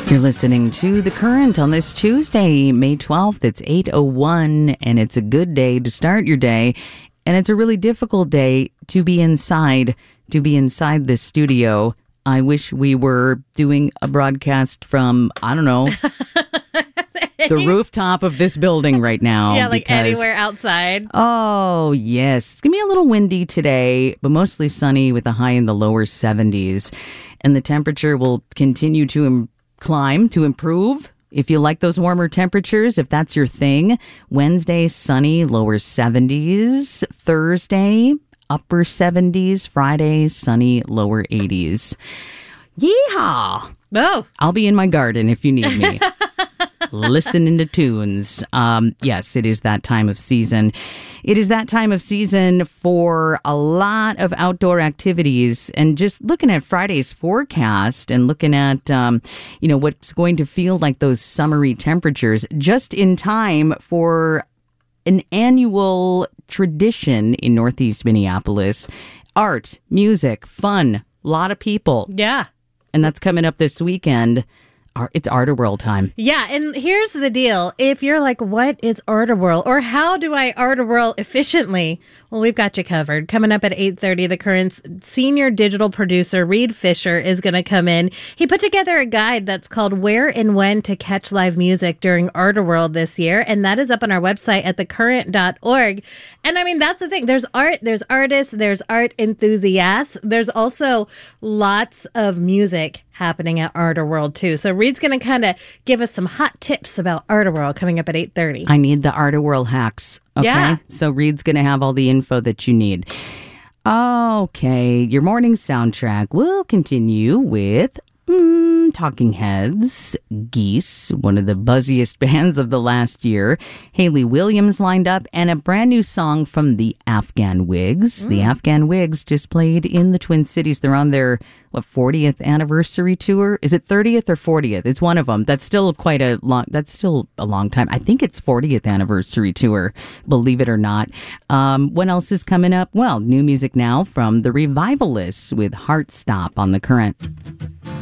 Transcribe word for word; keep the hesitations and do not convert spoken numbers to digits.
You're listening to The Current on this Tuesday, May twelfth. It's eight oh one, and it's a good day to start your day. And it's a really difficult day to be inside, to be inside this studio. I wish we were doing a broadcast from, I don't know, the rooftop of this building right now. Yeah, like because, anywhere outside. Oh, yes. It's going to be a little windy today, but mostly sunny with a high in the lower seventies. And the temperature will continue to im- climb, to improve. If you like those warmer temperatures, if that's your thing, Wednesday, sunny, lower seventies. Thursday, upper seventies. Friday, sunny, lower eighties. Yeehaw! Oh. I'll be in my garden if you need me. Listening to tunes. Um, yes, it is that time of season. It is that time of season for a lot of outdoor activities. And just looking at Friday's forecast and looking at, um, you know, what's going to feel like those summery temperatures just in time for an annual tradition in Northeast Minneapolis. Art, music, fun, a lot of people. Yeah. And that's coming up this weekend. It's Art-A-Whirl time. Yeah, and here's the deal. If you're like, what is Art-A-Whirl? Or how do I Art-A-Whirl efficiently? Well, we've got you covered. Coming up at eight thirty, the Current's senior digital producer, Reed Fisher, is going to come in. He put together a guide that's called Where and When to Catch Live Music During Art-A-Whirl this year, and that is up on our website at the current dot org. And I mean, that's the thing. There's art, there's artists, there's art enthusiasts. There's also lots of music happening at Art-A-Whirl too. So Reed's going to kind of give us some hot tips about Art-A-Whirl coming up at eight thirty. I need the Art-A-Whirl hacks. Okay. Yeah. So Reed's going to have all the info that you need. Okay. Your morning soundtrack will continue with mm, Talking Heads, Geese, one of the buzziest bands of the last year. Hayley Williams lined up, and a brand new song from the Afghan Wigs. Mm. The Afghan Wigs just played in the Twin Cities. They're on their what fortieth anniversary tour. Is it thirtieth or fortieth? It's one of them. That's still quite a long, that's still a long time. I think it's fortieth anniversary tour, believe it or not. Um, what else is coming up? Well, new music now from the Revivalists with Heart Stop on The Current.